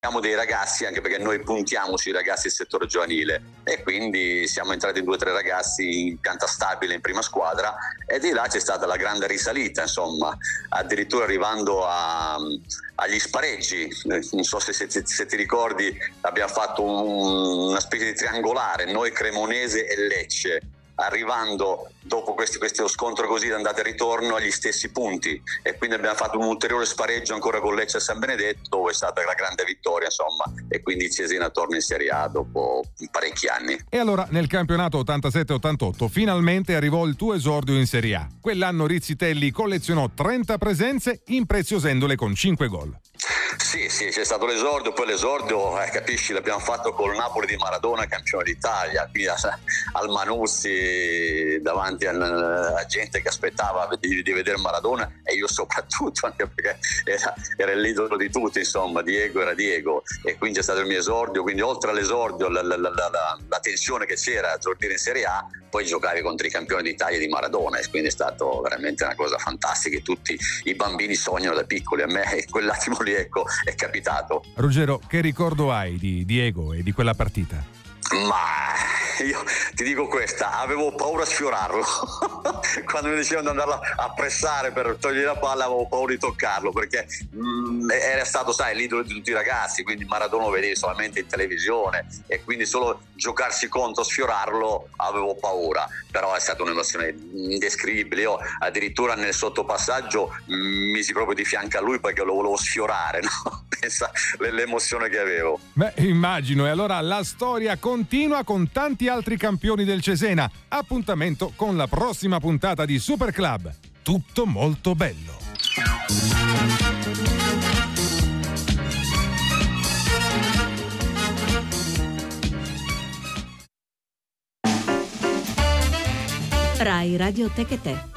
dei ragazzi, anche perché noi puntiamo sui ragazzi del settore giovanile, e quindi siamo entrati in 2 o 3 ragazzi in pianta stabile in prima squadra, e di là c'è stata la grande risalita, insomma, addirittura arrivando agli spareggi. Non so se ti ricordi, abbiamo fatto una specie di triangolare, noi, Cremonese e Lecce, arrivando dopo questo scontro così di andata e ritorno agli stessi punti, e quindi abbiamo fatto un ulteriore spareggio ancora con Lecce e San Benedetto, dove è stata la grande vittoria, insomma, e quindi il Cesena torna in Serie A dopo parecchi anni. E allora nel campionato 87-88 finalmente arrivò il tuo esordio in Serie A. Quell'anno Rizzitelli collezionò 30 presenze, impreziosendole con 5 gol. Sì, c'è stato l'esordio, poi l'esordio, capisci, l'abbiamo fatto col Napoli di Maradona, campione d'Italia, qui al Manuzzi, davanti a gente che aspettava di vedere Maradona, e io soprattutto, anche perché era l'idolo di tutti, insomma, Diego era Diego, e quindi è stato il mio esordio. Quindi oltre all'esordio, la tensione che c'era a esordire in Serie A, poi giocare contro i campioni d'Italia di Maradona, e quindi è stato veramente una cosa fantastica, che tutti i bambini sognano da piccoli. A me quell'attimo lì, ecco, è capitato. Ruggero, che ricordo hai di Diego e di quella partita? Ma io ti dico questa, avevo paura a sfiorarlo. Quando mi dicevano di andarlo a pressare per togliere la palla, avevo paura di toccarlo, perché era stato, sai, l'idolo di tutti i ragazzi, quindi Maradona lo vedevi solamente in televisione, e quindi solo giocarsi contro, sfiorarlo, avevo paura. Però è stata un'emozione indescrivibile. Io addirittura nel sottopassaggio misi proprio di fianco a lui, perché lo volevo sfiorare, no? Pensa l'emozione che avevo. Beh, immagino. E allora la storia continua con tanti altri campioni del Cesena. Appuntamento con la prossima puntata di Super Club. Tutto molto bello. Rai Radio Tech e Te.